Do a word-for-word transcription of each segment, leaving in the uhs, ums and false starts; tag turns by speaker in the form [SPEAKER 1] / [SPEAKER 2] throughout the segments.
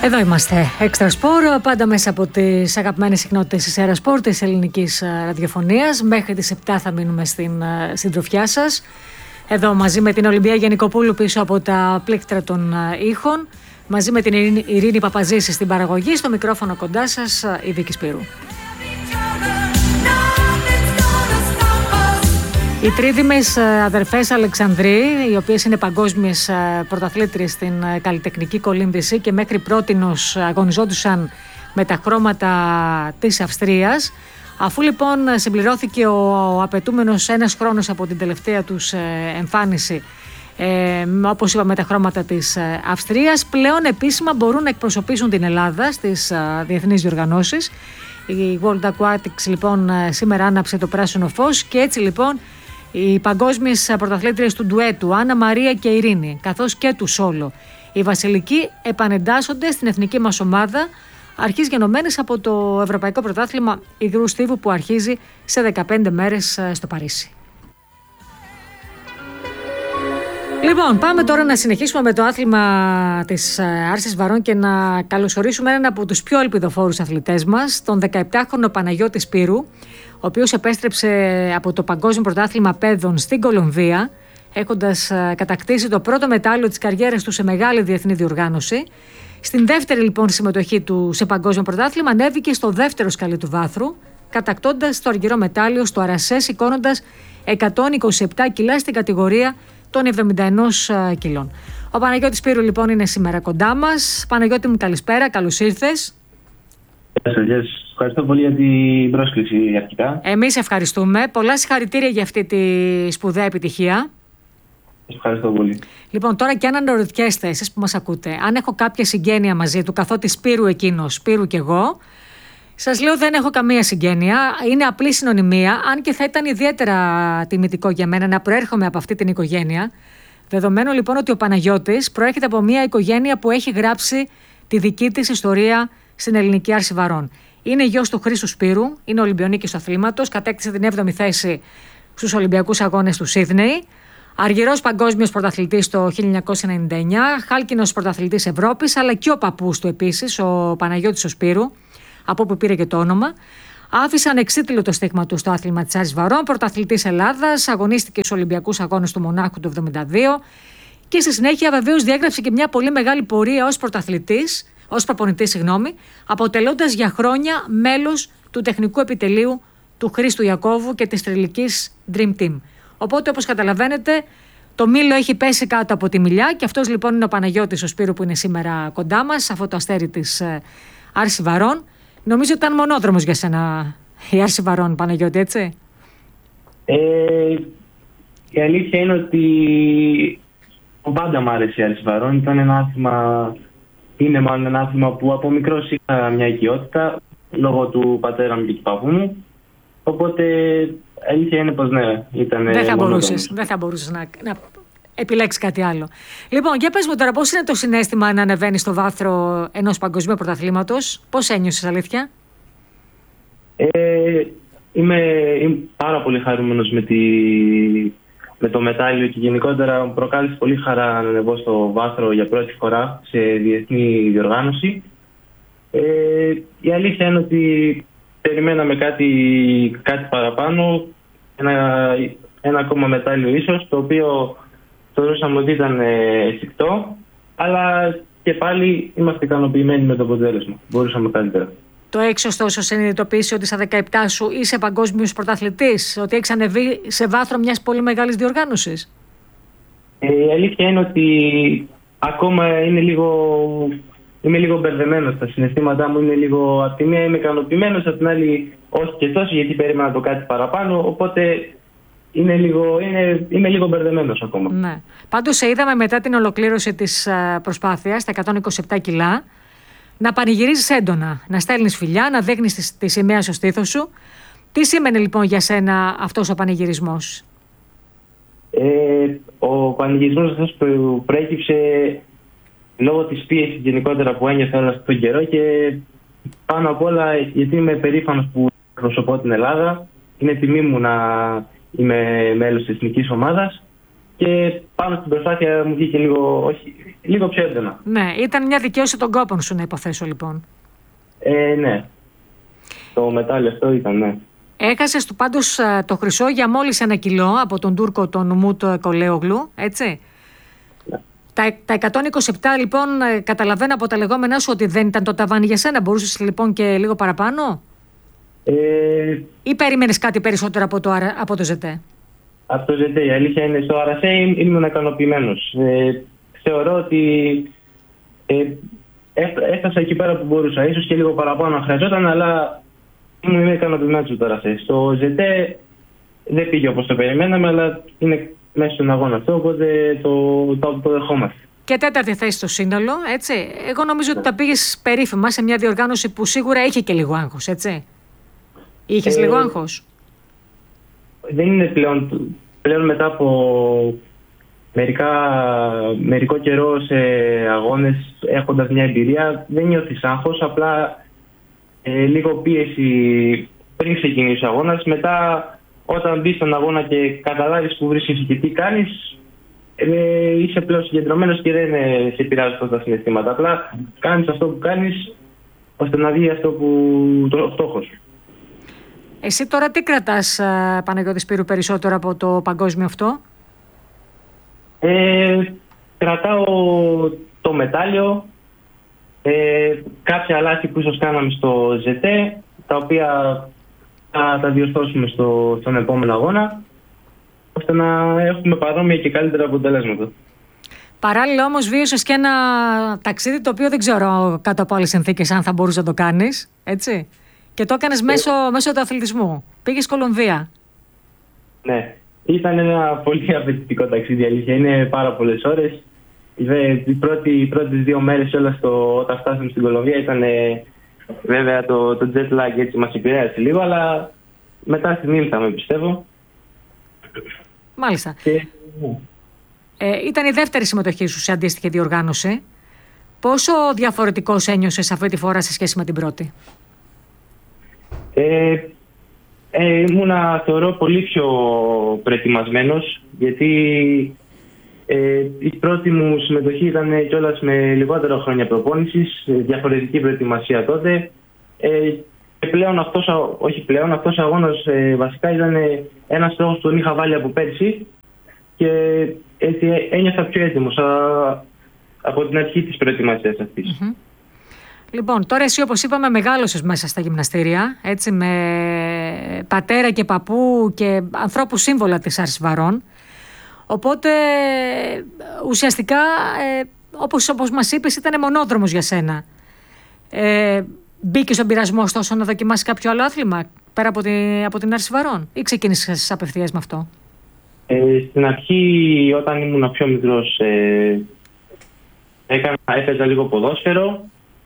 [SPEAKER 1] Εδώ είμαστε, Extra Sport, πάντα μέσα από τις αγαπημένες συχνότητες της Air Sport, της ελληνικής ραδιοφωνίας. Μέχρι τις επτά θα μείνουμε στην συντροφιά σας. Εδώ μαζί με την Ολυμπία Γενικοπούλου πίσω από τα πλήκτρα των ήχων. Μαζί με την Ειρήνη, Ειρήνη Παπαζήση στην παραγωγή, στο μικρόφωνο κοντά σας η Βίκη Σπύρου. Οι τρίδημες αδερφές Αλεξανδροί, οι οποίες είναι παγκόσμιες πρωταθλήτριες στην καλλιτεχνική κολύμβηση και μέχρι πρότινος αγωνιζόντουσαν με τα χρώματα της Αυστρίας, αφού λοιπόν συμπληρώθηκε ο απαιτούμενος ένας χρόνος από την τελευταία τους εμφάνιση, ε, όπως είπαμε, τα χρώματα της Αυστρίας, πλέον επίσημα μπορούν να εκπροσωπήσουν την Ελλάδα στις διεθνείς διοργανώσεις. Η World Aquatics λοιπόν σήμερα άναψε το πράσινο φως και έτσι λοιπόν οι παγκόσμιες πρωταθλήτριες του ντουέτου Άννα Μαρία και Ειρήνη, καθώς και του σόλο, οι βασιλικοί, επανεντάσσονται στην εθνική μας ομάδα αρχής γενομένης από το Ευρωπαϊκό Πρωτάθλημα Υγρού Στίβου που αρχίζει σε δεκαπέντε μέρες στο Παρίσι. Λοιπόν, πάμε τώρα να συνεχίσουμε με το άθλημα της Άρσης Βαρών και να καλωσορίσουμε έναν από τους πιο ελπιδοφόρους αθλητές μας, τον δεκαεπτάχρονο Παναγιώτη Σπύρου, ο οποίος επέστρεψε από το Παγκόσμιο Πρωτάθλημα Παιδών στην Κολομβία, έχοντας κατακτήσει το πρώτο μετάλλιο της καριέρας του σε μεγάλη διεθνή διοργάνωση. Στην δεύτερη λοιπόν συμμετοχή του σε Παγκόσμιο Πρωτάθλημα ανέβηκε στο δεύτερο σκαλί του βάθρου, κατακτώντας το αργυρό μετάλλιο στο Αρασέ, σηκώνοντας εκατόν είκοσι επτά κιλά στην κατηγορία των εβδομήντα ένα κιλών. Ο Παναγιώτης Σπύρου λοιπόν είναι σήμερα κοντά μας. Παναγιώτη μου, καλησπέρα, καλώς ήρθες.
[SPEAKER 2] Γεια σας. Ευχαριστώ πολύ για την πρόσκληση αρχικά.
[SPEAKER 1] Εμείς ευχαριστούμε. Πολλά συγχαρητήρια για αυτή τη σπουδαία επιτυχία.
[SPEAKER 2] Ευχαριστώ πολύ.
[SPEAKER 1] Λοιπόν, τώρα και αν αναρωτιέστε εσείς που μας ακούτε, αν έχω κάποια συγγένεια μαζί του, καθότι Σπύρου εκείνος, Σπύρου κι εγώ, σας λέω δεν έχω καμία συγγένεια. Είναι απλή συνωνυμία, αν και θα ήταν ιδιαίτερα τιμητικό για μένα να προέρχομαι από αυτή την οικογένεια. Δεδομένου λοιπόν ότι ο Παναγιώτης προέρχεται από μια οικογένεια που έχει γράψει τη δική της ιστορία στην ελληνική Άρση Βαρών. Είναι γιος του Χρήστου Σπύρου, είναι Ολυμπιονίκης του αθλήματος, κατέκτησε την έβδομη θέση στους Ολυμπιακούς Αγώνες του Σίδνεϊ. Αργυρός παγκόσμιος πρωταθλητής το χίλια εννιακόσια ενενήντα εννιά, χάλκινος πρωταθλητής Ευρώπης, αλλά και ο παππούς του επίσης, ο Παναγιώτης ο Σπύρου, από όπου πήρε και το όνομα. Άφησε ανεξίτηλο το στίγμα του στο άθλημα της Άρσης Βαρών, πρωταθλητής Ελλάδας, αγωνίστηκε στους Ολυμπιακούς Αγώνες του Μονάχου του εβδομήντα δύο και στη συνέχεια βεβαίως διέγραψε και μια πολύ μεγάλη πορεία ως πρωταθλητής, ως προπονητής, συγγνώμη, αποτελώντας για χρόνια μέλος του τεχνικού επιτελείου του Χρήστου Ιακώβου και της τριλικής Dream Team. Οπότε, όπως καταλαβαίνετε, το μήλο έχει πέσει κάτω από τη μιλιά και αυτός λοιπόν είναι ο Παναγιώτης ο Σπύρου που είναι σήμερα κοντά μας, αυτό το αστέρι της Άρση Βαρών. Νομίζω ότι ήταν μονόδρομος για σένα η Άρση Βαρών, Παναγιώτη, έτσι?
[SPEAKER 2] Ε, η αλήθεια είναι ότι πάντα μου άρεσε η Άρση Βαρών. Ήταν ένα άθλημα, είναι μάλλον ένα άθλημα που από μικρός είχα μια οικειότητα λόγω του πατέρα μου και του παππού μου. Οπότε αλήθεια είναι πως ναι, ήταν. Δεν θα
[SPEAKER 1] μπορούσες, δεν θα μπορούσες να, να επιλέξεις κάτι άλλο. Λοιπόν, για πες μου τώρα, πώς είναι το συναίσθημα να ανεβαίνεις στο βάθρο ενός παγκοσμίου πρωταθλήματος? Πώς ένιωσες, αλήθεια?
[SPEAKER 2] Ε, είμαι, είμαι πάρα πολύ χαρούμενος με, τη, με το μετάλλιο και γενικότερα μου προκάλεσε πολύ χαρά να ανεβώ στο βάθρο για πρώτη φορά σε διεθνή διοργάνωση. Ε, η αλήθεια είναι ότι περιμέναμε κάτι, κάτι παραπάνω, ένα, ένα ακόμα μετάλλιο ίσως, το οποίο θεωρούσαμε ότι ήταν εφικτό, αλλά και πάλι είμαστε ικανοποιημένοι με το αποτέλεσμα. Μπορούσαμε καλύτερα.
[SPEAKER 1] Το έχεις ωστόσο συνειδητοποιήσει ότι στα δεκαεπτά σου είσαι παγκόσμιος πρωταθλητής, ότι έχεις ανεβεί σε βάθρο μιας πολύ μεγάλης διοργάνωσης?
[SPEAKER 2] Ε, η αλήθεια είναι ότι ακόμα είναι λίγο... Είμαι λίγο μπερδεμένος στα συναισθήματά μου. Είναι λίγο, από τη μία είμαι ικανοποιημένος, από την άλλη όχι και τόσο, γιατί περίμενα το κάτι παραπάνω. Οπότε είναι λίγο, είναι, είμαι λίγο μπερδεμένος ακόμα.
[SPEAKER 1] Ναι. Πάντως σε είδαμε μετά την ολοκλήρωση της προσπάθειας, τα εκατόν είκοσι επτά κιλά, να πανηγυρίζεις έντονα, να στέλνεις φιλιά, να δείχνεις τη, τη σημαία στο στήθος σου. Τι σήμαινε λοιπόν για σένα αυτός ο πανηγυρισμός?
[SPEAKER 2] Ε, ο πανηγυρισμός αυτός που προέκυψε λόγω της πίεσης γενικότερα που ένιωθα όλο αυτόν τον καιρό και πάνω απ' όλα γιατί είμαι περήφανος που εκπροσωπώ την Ελλάδα. Είναι τιμή μου να είμαι μέλος της εθνικής ομάδας και πάνω στην προσπάθεια μου βγήκε λίγο, όχι, λίγο πιο έντονα.
[SPEAKER 1] Ναι, ήταν μια δικαίωση των κόπων σου, να υποθέσω λοιπόν.
[SPEAKER 2] Ε, ναι. Το μετάλλιο αυτό ήταν, ναι.
[SPEAKER 1] Έχασες του πάντως το χρυσό για μόλις ένα κιλό από τον Τούρκο τον Ουμούτ Κολέογλου, έτσι.
[SPEAKER 2] Ναι.
[SPEAKER 1] Τα, τα εκατόν είκοσι επτά λοιπόν, καταλαβαίνω από τα λεγόμενά σου ότι δεν ήταν το ταβάνι για σένα. Μπορούσες λοιπόν και λίγο παραπάνω.
[SPEAKER 2] Ε,
[SPEAKER 1] Ή περίμενες κάτι περισσότερο από το, από το ζετέ?
[SPEAKER 2] Από το ζετέ, η αλήθεια είναι, στο Αρασέ ήμουν ικανοποιημένος. Ε, θεωρώ ότι ε, έφτασα εκεί πέρα που μπορούσα. Ίσως και λίγο παραπάνω να χρειαζόταν, αλλά ήμουν ικανοποιημένος στο Αρασέ. Στο ζετέ δεν πήγε όπως το περιμέναμε, αλλά είναι μέσα στον αγώνα αυτό, οπότε το, το, το δεχόμαστε. Και
[SPEAKER 1] τέταρτη θέση στο σύνολο, έτσι. Εγώ νομίζω ότι τα πήγες περίφημα σε μια διοργάνωση που σίγουρα είχε και λίγο άγχος, έτσι. Είχες ε, λίγο άγχος?
[SPEAKER 2] Δεν είναι πλέον, πλέον μετά από μερικά, μερικό καιρό σε αγώνες, έχοντας μια εμπειρία, δεν νιώθεις άγχος, απλά ε, λίγο πίεση πριν ξεκινήσει ο αγώνας. Μετά, όταν μπεις στον αγώνα και καταλάβεις που βρίσκεσαι και τι κάνεις, ε, είσαι πλέον συγκεντρωμένος και δεν ε, σε πειράζει αυτά τα συναισθήματα. Απλά κάνεις αυτό που κάνεις ώστε να βγει αυτό που το στόχος σου.
[SPEAKER 1] Εσύ τώρα τι κρατάς, Παναγιώτη Σπύρου, περισσότερο από το παγκόσμιο αυτό?
[SPEAKER 2] Ε, κρατάω το μετάλλιο, ε, κάποια λάθη που ίσως κάναμε στο ζετέ, τα οποία θα τα διορθώσουμε στο, στον επόμενο αγώνα, ώστε να έχουμε παρόμοια και καλύτερα αποτελέσματα.
[SPEAKER 1] Παράλληλα όμως βίωσες και ένα ταξίδι το οποίο δεν ξέρω κάτω από άλλες συνθήκες αν θα μπορούσε να το κάνεις, έτσι. Και το έκανες μέσω, ε... μέσω του αθλητισμού. Πήγες Κολομβία.
[SPEAKER 2] Ναι. Ήταν ένα πολύ απαιτητικό ταξίδι, αλήθεια. Είναι πάρα πολλές ώρες. Οι πρώτες δύο μέρες όλα στο, όταν φτάσαμε στην Κολομβία ήταν βέβαια το, το jet lag, έτσι μας επηρέασε λίγο, αλλά μετά συνήλθαμε, πιστεύω.
[SPEAKER 1] Μάλιστα. Και... Ε, ήταν η δεύτερη συμμετοχή σου σε αντίστοιχη διοργάνωση. Πόσο διαφορετικός ένιωσες αυτή τη φορά σε σχέση με την πρώτη?
[SPEAKER 2] Ε, ε, ήμουνα, θεωρώ, πολύ πιο προετοιμασμένος, γιατί ε, η πρώτη μου συμμετοχή ήταν κιόλας με λιγότερα χρόνια προπόνησης, διαφορετική προετοιμασία τότε. Ε, και πλέον αυτός, όχι πλέον, αυτός ο αγώνας ε, βασικά ήταν ένας στόχος που τον είχα βάλει από πέρσι και έτσι ένιωθα πιο έτοιμος α, από την αρχή της προετοιμασίας αυτής.
[SPEAKER 1] Mm-hmm. Λοιπόν, τώρα εσύ, όπως είπαμε, μεγάλωσες μέσα στα γυμναστήρια, έτσι, με πατέρα και παππού και ανθρώπους σύμβολα της Άρσης Βαρών. Οπότε, ουσιαστικά, ε, όπως, όπως μας είπες, ήταν μονόδρομος για σένα. Ε, μπήκε στον πειρασμό ωστόσο να δοκιμάσεις κάποιο άλλο άθλημα πέρα από, τη, από την Άρση Βαρών ή ξεκίνησες απευθείας με αυτό?
[SPEAKER 2] Ε, στην αρχή, όταν ήμουν πιο μικρός, ε, έκανα, έπαιζα λίγο ποδόσφαιρο.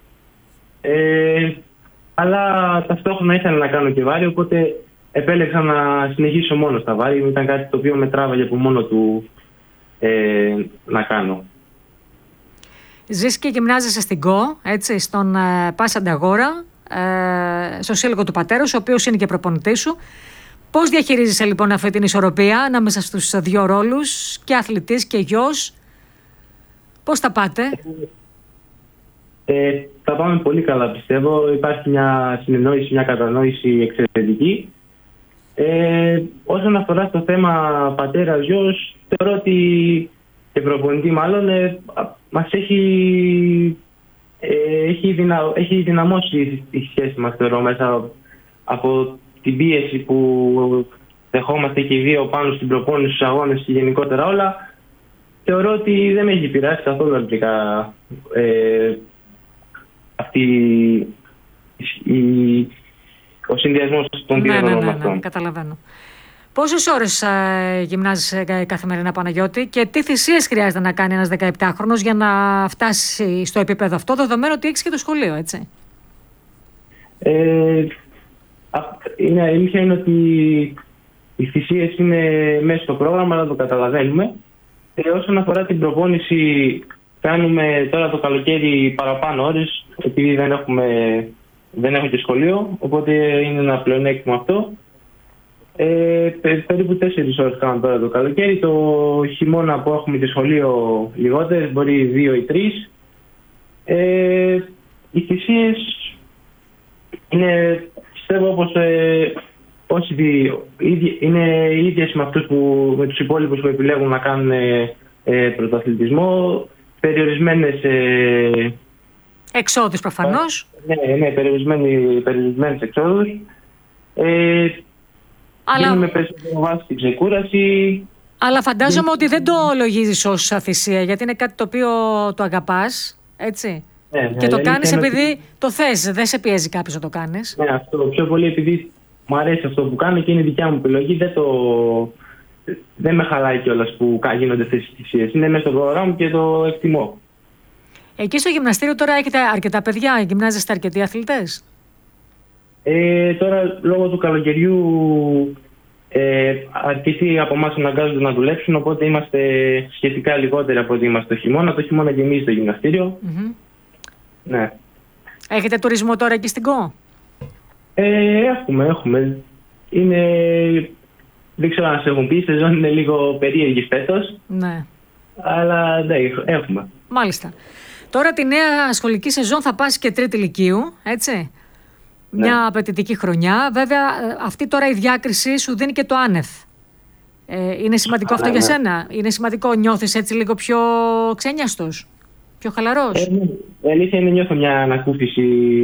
[SPEAKER 2] Ε, αλλά ταυτόχρονα ήθελα να κάνω και βάρη, οπότε επέλεξα να συνεχίσω μόνο στα βάρη. Ήταν κάτι το οποίο με τράβαγε από μόνο του ε, να κάνω.
[SPEAKER 1] Ζεις και γυμνάζεσαι στην ΚΟ, έτσι, στον ε, Πάσα Νταγόρα, ε, στο σύλλογο του πατέρα σου, ο οποίος είναι και προπονητής σου. Πώς διαχειρίζεσαι λοιπόν αυτή την ισορροπία ανάμεσα στους δύο ρόλους, και αθλητής και γιος? Πώς τα πάτε?
[SPEAKER 2] Ε, τα πάμε πολύ καλά, πιστεύω. Υπάρχει μια συνεννόηση, μια κατανόηση εξαιρετική. Ε, όσον αφορά στο θέμα πατέρας-γιος, θεωρώ ότι και προπονητή μάλλον ε, μας έχει, ε, έχει, δυνα, έχει δυναμώσει η σχέση μας, θεωρώ, μέσα από την πίεση που δεχόμαστε και οι δύο πάνω στην προπόνηση, στους αγώνες και γενικότερα όλα. Θεωρώ ότι δεν με έχει πειράσει καθόλου αρνητικά ε, αυτή η, ο συνδυασμός των δύο
[SPEAKER 1] ναι,
[SPEAKER 2] ρόλων
[SPEAKER 1] ναι, ναι,
[SPEAKER 2] αυτών.
[SPEAKER 1] Ναι, καταλαβαίνω. Πόσες ώρες ε, γυμνάζεσαι καθημερινά, Παναγιώτη, και τι θυσίες χρειάζεται να κάνει ένας δεκαεπτάχρονος για να φτάσει στο επίπεδο αυτό, δεδομένου ότι έχεις και το σχολείο, έτσι?
[SPEAKER 2] Ε, είναι αλήθεια είναι ότι οι θυσίες είναι μέσα στο πρόγραμμα, αλλά το καταλαβαίνουμε. Ε, όσον αφορά την προπόνηση, κάνουμε τώρα το καλοκαίρι παραπάνω ώρες, επειδή δεν, έχουμε, δεν έχω και σχολείο, οπότε είναι ένα πλεονέκτημα αυτό. Ε, πε- περίπου τέσσερις ώρες κάνω τώρα το καλοκαίρι. Το χειμώνα που έχουμε και σχολείο λιγότερες, μπορεί δύο ή τρεις. Ε, οι θυσίες είναι, πιστεύω, όπως ε, όσοι δι, ίδι, είναι οι ίδιες με, αυτούς που, με τους υπόλοιπους που επιλέγουν να κάνουν ε, ε, πρωταθλητισμό. Περιορισμένες... Ε,
[SPEAKER 1] Εξόδους προφανώς.
[SPEAKER 2] ναι, ναι, περιορισμένες εξόδους. Ε,
[SPEAKER 1] Αλλά...
[SPEAKER 2] Δίνουμε περισσότερο βάση στην ξεκούραση.
[SPEAKER 1] Αλλά φαντάζομαι ότι δεν το λογίζεις ως θυσία, γιατί είναι κάτι το οποίο το αγαπάς, έτσι.
[SPEAKER 2] Ναι, ναι,
[SPEAKER 1] και το κάνεις επειδή
[SPEAKER 2] ότι...
[SPEAKER 1] το θες, δεν σε πιέζει κάποιος να το κάνεις.
[SPEAKER 2] Ναι, αυτό πιο πολύ επειδή μου αρέσει αυτό που κάνω και είναι δικιά μου επιλογή. Δεν, το... δεν με χαλάει κιόλας που γίνονται αυτές τις θυσίες. Είναι μέσα στο πρόγραμμα μου και το εκτιμώ.
[SPEAKER 1] Εκεί στο γυμναστήριο τώρα έχετε αρκετά παιδιά, γυμνάζεστε αρκετοί αθλητές?
[SPEAKER 2] Ε, τώρα λόγω του καλοκαιριού ε, αρκετοί από εμάς αναγκάζονται να δουλέψουν, οπότε είμαστε σχετικά λιγότεροι από ότι είμαστε το χειμώνα. Το χειμώνα γεμίζει το γυμναστήριο.
[SPEAKER 1] Mm-hmm.
[SPEAKER 2] Ναι.
[SPEAKER 1] Έχετε τουρισμό τώρα εκεί στην ΚΟ?
[SPEAKER 2] Ε, έχουμε, έχουμε. Είναι... Δεν ξέρω αν σε έχουν πει, η σεζόν είναι λίγο περίεργη φέτος.
[SPEAKER 1] Ναι.
[SPEAKER 2] Αλλά ναι, έχουμε.
[SPEAKER 1] Μάλιστα. Τώρα τη νέα σχολική σεζόν θα πας και τρίτη λυκείου, έτσι.
[SPEAKER 2] Ναι.
[SPEAKER 1] Μια απαιτητική χρονιά. Βέβαια, αυτή τώρα η διάκριση σου δίνει και το άνευ. Ε, είναι σημαντικό
[SPEAKER 2] Α,
[SPEAKER 1] αυτό
[SPEAKER 2] ναι,
[SPEAKER 1] για
[SPEAKER 2] ναι.
[SPEAKER 1] σένα? Είναι σημαντικό, νιώθεις έτσι λίγο πιο ξένιαστος, πιο χαλαρός?
[SPEAKER 2] Ε, η αλήθεια είναι νιώθω μια ανακούφιση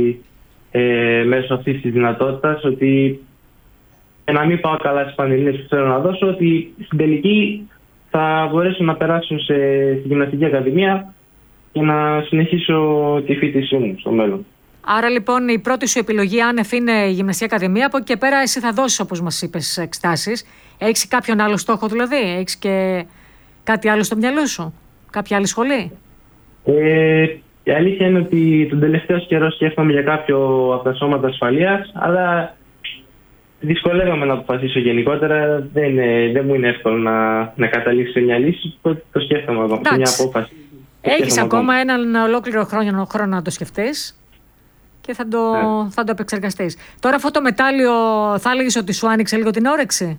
[SPEAKER 2] ε, μέσω αυτής της δυνατότητας, ότι για να μην πάω καλά στις πανελλήνιες που θέλω να δώσω, ότι στην τελική θα μπορέσω να περάσω σε, στη Γυμναστική Ακαδημία και να συνεχίσω τη φοιτησή μου στο μέλλον.
[SPEAKER 1] Άρα λοιπόν η πρώτη σου επιλογή άνευ είναι η Γυμναστική Ακαδημία. Από εκεί και πέρα εσύ θα δώσεις, όπως μας είπες, εξτάσεις. Έχεις κάποιον άλλο στόχο δηλαδή? Έχεις και κάτι άλλο στο μυαλό σου? Κάποια άλλη σχολή?
[SPEAKER 2] Ε, η αλήθεια είναι ότι τον τελευταίο καιρό σκέφτομαι για κάποιο από τα σώματα ασφαλείας, αλλά δυσκολεύομαι να αποφασίσω γενικότερα. Δεν, είναι, δεν μου είναι εύκολο να, να καταλήξω σε μια λύση. Το, το σκέφτομαι ακόμα, σε μια απόφαση.
[SPEAKER 1] Έχεις ακόμα έναν ολόκληρο χρόνο, χρόνο να το σκεφτείς και θα το, ναι. θα το επεξεργαστείς. Τώρα αυτό το μετάλλιο θα έλεγες ότι σου άνοιξε λίγο την όρεξη?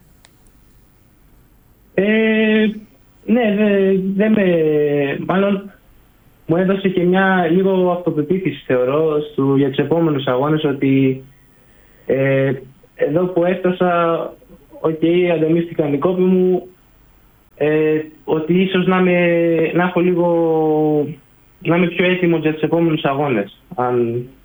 [SPEAKER 2] Ε, ναι, δεν δε με... Μάλλον μου έδωσε και μια λίγο αυτοπεποίθηση, θεωρώ, στο, για τους επόμενους αγώνες, ότι ε, εδώ που έφτασα, οκ, okay, ανταμείφθηκαν οι κόποι μου, ε, ότι ίσως να, με, να έχω λίγο, να είμαι πιο έτοιμος για τους επόμενους αγώνες, αν